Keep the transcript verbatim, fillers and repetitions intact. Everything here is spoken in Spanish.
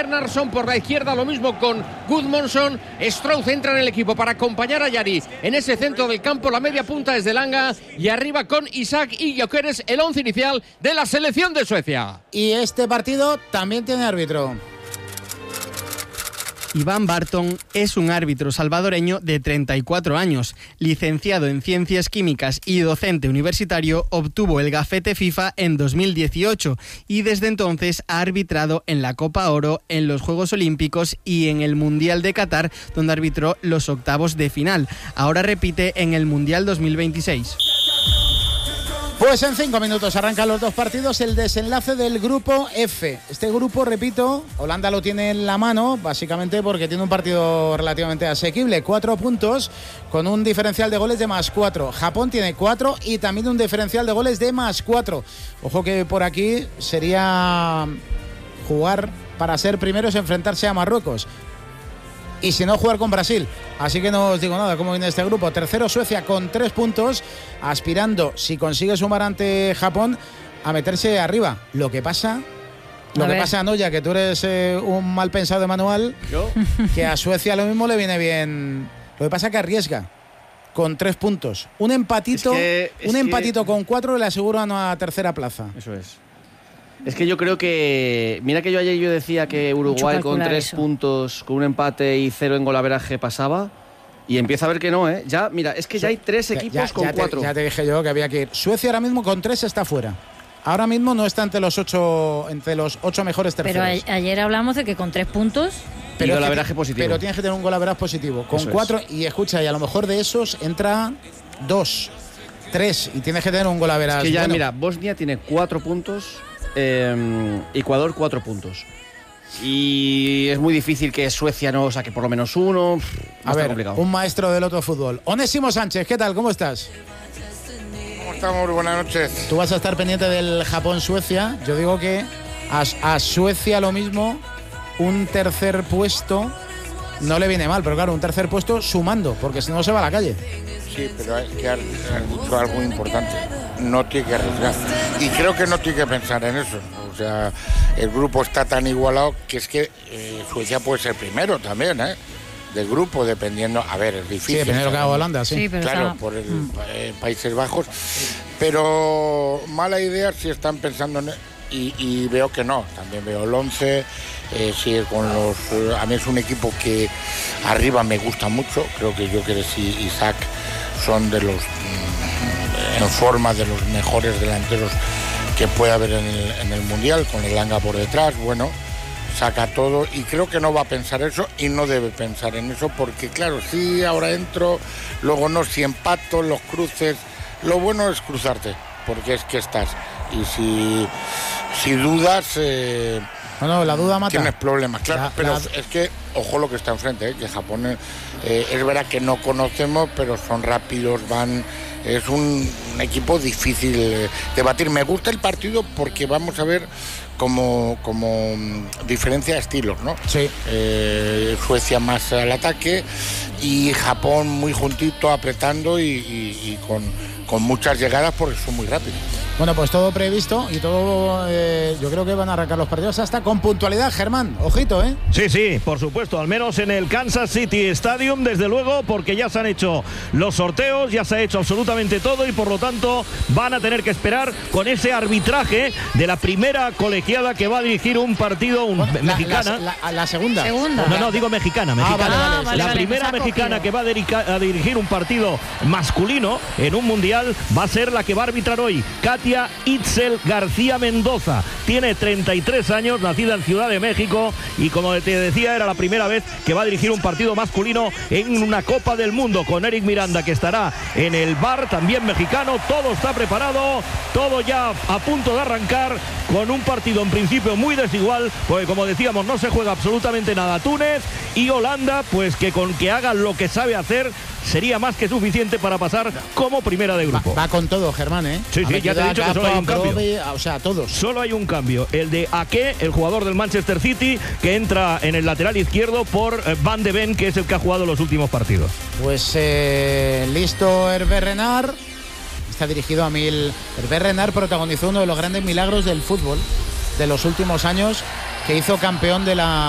Bernhardsson, por la izquierda lo mismo con Gudmundsson. Strauss entra en el equipo para acompañar a Yari en ese centro del campo. La media punta es de Langa y arriba con Isaac y Gyökeres, el once inicial de la selección de Suecia. Y este partido también tiene árbitro. Iván Barton es un árbitro salvadoreño de treinta y cuatro años. Licenciado en Ciencias Químicas y docente universitario, obtuvo el gafete FIFA en dos mil dieciocho y desde entonces ha arbitrado en la Copa Oro, en los Juegos Olímpicos y en el Mundial de Qatar, donde arbitró los octavos de final. Ahora repite en el Mundial dos mil veintiséis. Pues en cinco minutos arrancan los dos partidos, el desenlace del grupo F. Este grupo, repito, Holanda lo tiene en la mano, básicamente porque tiene un partido relativamente asequible, cuatro puntos, con un diferencial de goles de más cuatro. Japón tiene cuatro y también un diferencial de goles de más cuatro. Ojo que por aquí sería jugar para ser primeros, enfrentarse a Marruecos. Y si no, jugar con Brasil. Así que no os digo nada cómo viene este grupo. Tercero Suecia con tres puntos, aspirando, si consigue sumar ante Japón, a meterse arriba. Lo que pasa, lo a que ver. pasa, Noya, que tú eres eh, un mal pensado de manual, ¿yo? Que a Suecia lo mismo le viene bien. Lo que pasa es que arriesga con tres puntos. Un empatito, es que, es un empatito que... con cuatro le asegura una tercera plaza. Eso es. Es que yo creo que... Mira que yo ayer yo decía que Uruguay con tres eso. puntos, con un empate y cero en golaveraje pasaba. Y empieza a ver que no, ¿eh? Ya, mira, es que ya hay tres equipos ya, ya, con ya cuatro. Te, ya te dije yo que había que ir. Suecia ahora mismo con tres está fuera. Ahora mismo no está entre los ocho, entre los ocho mejores terceros. Pero a, ayer hablamos de que con tres puntos... Pero golaveraje positivo. Pero tienes que tener un golaveraje positivo. Con eso cuatro, es. Y escucha, y a lo mejor de esos entra dos, tres, y tienes que tener un golaveraje. Es que ya, bueno. Mira, Bosnia tiene cuatro puntos... Eh, Ecuador cuatro puntos y es muy difícil que Suecia no saque por lo menos uno. A ver, complicado. Un maestro del otro fútbol. Onésimo Sánchez, ¿qué tal? ¿Cómo estás? ¿Cómo estamos? Buenas noches. Tú vas a estar pendiente del Japón-Suecia. Yo digo que a, a Suecia lo mismo, un tercer puesto no le viene mal, pero claro, un tercer puesto sumando, porque si no se va a la calle. Sí, pero hay que has dicho algo importante. No tiene que arriesgar. Y creo que no tiene que pensar en eso. O sea, el grupo está tan igualado que es que eh, Suecia puede ser primero también, ¿eh? Del grupo, dependiendo. A ver, es difícil. Sí, primero que haga Holanda, sí. sí pero claro, está... por el eh, Países Bajos. Pero mala idea si están pensando en... Y, y veo que no. También veo el once. Eh, sí, con los, eh, a mí es un equipo que arriba me gusta mucho. Creo que Gyökeres y Isaac son de los en forma de los mejores delanteros que puede haber en el, en el Mundial, con el Langa por detrás. Bueno, saca todo y creo que no va a pensar eso y no debe pensar en eso porque claro, sí, ahora entro, luego no, si empato, los cruces, lo bueno es cruzarte porque es que estás y si, si dudas... Eh, No, no, la duda mata. Tienes problemas, claro, la, pero la... es que, ojo lo que está enfrente, ¿eh? Que Japón eh, es verdad que no conocemos, pero son rápidos, van... Es un, un equipo difícil eh, de batir. Me gusta el partido porque vamos a ver como, como diferencia de estilos, ¿no? Sí. Eh, Suecia más al ataque y Japón muy juntito, apretando y, y, y con, con muchas llegadas porque son muy rápidos. Bueno, pues todo previsto y todo, eh, yo creo que van a arrancar los partidos hasta con puntualidad, Germán. Ojito, ¿eh? Sí, sí, por supuesto, al menos en el Kansas City Stadium, desde luego, porque ya se han hecho los sorteos, ya se ha hecho absolutamente todo y por lo tanto van a tener que esperar con ese arbitraje de la primera colegiada que va a dirigir un partido un, bueno, mexicana. La, la, la segunda. segunda. No, no, digo mexicana. mexicana. Ah, vale, vale, la vale, primera vale, mexicana que va a, dedica, a dirigir un partido masculino en un mundial va a ser la que va a arbitrar hoy, Katia Itzel García Mendoza. Tiene treinta y tres años, nacida en Ciudad de México y como te decía era la primera vez que va a dirigir un partido masculino en una Copa del Mundo con Eric Miranda que estará en el bar, también mexicano. Todo está preparado, todo ya a punto de arrancar con un partido en principio muy desigual porque como decíamos no se juega absolutamente nada. Túnez y Holanda pues que con que hagan lo que sabe hacer sería más que suficiente para pasar como primera de grupo. Va, va con todo, Germán, ¿eh? Sí, sí, ya te he dicho que solo hay un cambio. O sea, todos. Solo hay un cambio. El de Ake, el jugador del Manchester City, que entra en el lateral izquierdo por Van de Ven, que es el que ha jugado los últimos partidos. Pues eh, listo Hervé Renard. Está dirigido a mil. Hervé Renard protagonizó uno de los grandes milagros del fútbol de los últimos años, que hizo campeón de la